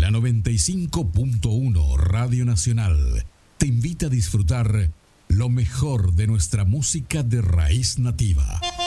La 95.1 Radio Nacional te invita a disfrutar lo mejor de nuestra música de raíz nativa.